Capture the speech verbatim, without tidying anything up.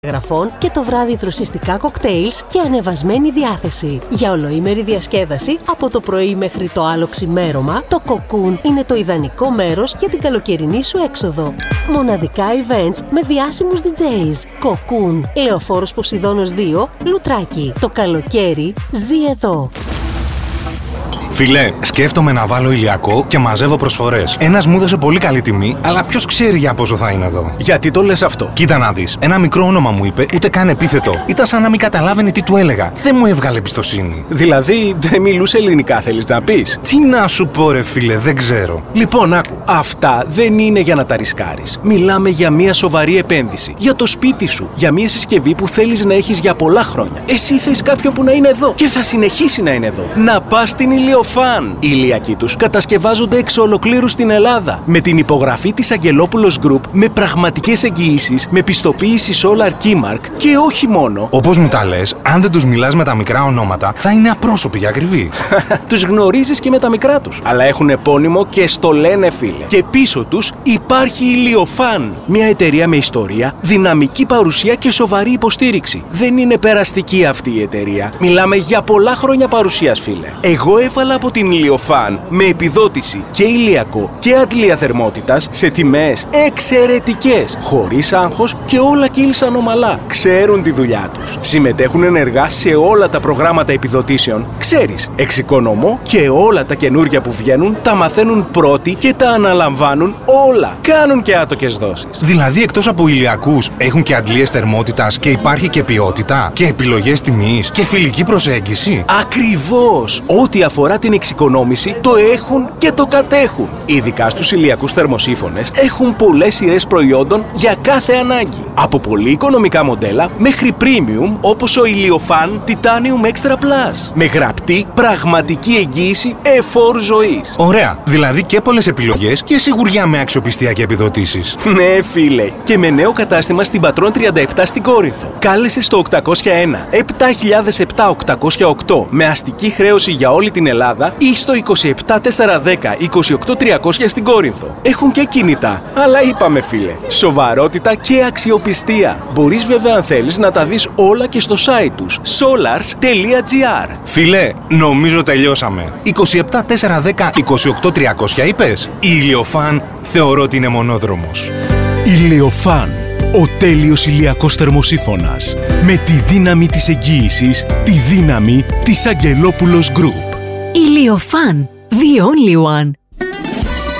γραφών και το βράδυ δροσιστικά κοκτέιλς και ανεβασμένη διάθεση. Για ολοήμερη διασκέδαση από το πρωί μέχρι το άλλο ξημέρωμα, το Cocoon είναι το ιδανικό μέρος για την καλοκαιρινή σου έξοδο. Μοναδικά events με διάσημους ντι τζέις. Cocoon, Λεωφόρος Ποσειδώνος δύο, Λουτράκι. Το καλοκαίρι ζει εδώ. Φιλέ, σκέφτομαι να βάλω ηλιακό και μαζεύω προσφορές. Ένας μου έδωσε πολύ καλή τιμή, αλλά ποιος ξέρει για πόσο θα είναι εδώ. Γιατί το λες αυτό? Κοίτα να δεις. Ένα μικρό όνομα μου είπε, ούτε καν επίθετο. Ήταν σαν να μην καταλάβαινε τι του έλεγα. Δεν μου έβγαλε εμπιστοσύνη. Δηλαδή, δεν μιλούσε ελληνικά, θέλεις να πεις? Τι να σου πω, ρε φίλε, δεν ξέρω. Λοιπόν, άκου. Αυτά δεν είναι για να τα ρισκάρεις. Μιλάμε για μια σοβαρή επένδυση. Για το σπίτι σου. Για μια συσκευή που θέλεις να έχεις για πολλά χρόνια. Εσύ θες κάποιον που να είναι εδώ και θα συνεχίσει να είναι εδώ. Να πας στην Ηλιοφάν. Οι ηλιακοί τους κατασκευάζονται εξ ολοκλήρου στην Ελλάδα. Με την υπογραφή της Αγγελόπουλος Group, με πραγματικές εγγυήσεις, με πιστοποίηση Solar Keymark και όχι μόνο. Όπως μου τα λες, αν δεν τους μιλάς με τα μικρά ονόματα, θα είναι απρόσωποι και ακριβοί. Τους γνωρίζεις και με τα μικρά τους. Αλλά έχουν επώνυμο και στο λένε, φίλε. Και πίσω τους υπάρχει η Ηλιοφάν. Μια εταιρεία με ιστορία, δυναμική παρουσία και σοβαρή υποστήριξη. Δεν είναι περαστική αυτή η εταιρεία. Μιλάμε για πολλά χρόνια παρουσίας, φίλε. Εγώ έβαλα από την Ηλιοφάν με επιδότηση και ηλιακό και αντλία θερμότητας σε τιμές εξαιρετικές, χωρίς άγχος και όλα κύλησαν ομαλά. Ξέρουν τη δουλειά τους. Συμμετέχουν ενεργά σε όλα τα προγράμματα επιδοτήσεων. Ξέρεις, εξοικονομώ και όλα τα καινούργια που βγαίνουν τα μαθαίνουν πρώτοι και τα αναλαμβάνουν όλα. Κάνουν και άτοκες δόσεις. Δηλαδή, εκτός από ηλιακούς, έχουν και αντλίες θερμότητας και υπάρχει και ποιότητα και επιλογές τιμής και φιλική προσέγγιση. Ακριβώς! Ό,τι αφορά την εξοικονόμηση το έχουν και το κατέχουν. Ειδικά στους ηλιακούς θερμοσύφωνες έχουν πολλές σειρές προϊόντων για κάθε ανάγκη. Από πολύ οικονομικά μοντέλα μέχρι premium όπως ο Ηλιοφάν Titanium Extra Plus. Με γραπτή πραγματική εγγύηση εφόρου ζωής. Ωραία. Δηλαδή και πολλές επιλογές και σιγουριά με αξιοπιστία και επιδοτήσεις. Ναι, φίλε. Και με νέο κατάστημα στην Πατρών τριάντα επτά στην Κόρινθο. Κάλεσε στο οκτακόσια ένα επτά χιλιάδες επτά οκτακόσια οκτώ με αστική χρέωση για όλη την Ελλάδα ή στο είκοσι επτά τετρακόσια δέκα είκοσι οκτώ τριακόσια στην Κόρινθο. Έχουν και κινητά. Αλλά είπαμε, φίλε, σοβαρότητα και αξιοπιστία. Μπορείς βέβαια, αν θέλεις, να τα δεις όλα και στο site τους solars τελεία gr. Φίλε, νομίζω τελειώσαμε. είκοσι επτά τετρακόσια δέκα είκοσι οκτώ τριακόσια είπες. Η Ηλιοφάν θεωρώ ότι είναι μονόδρομος. Ηλιοφάν. Ο τέλειος ηλιακός θερμοσύφωνας. Με τη δύναμη της εγγύησης, τη δύναμη της Αγγελόπουλος Group. Ηλιοφάν. The only one.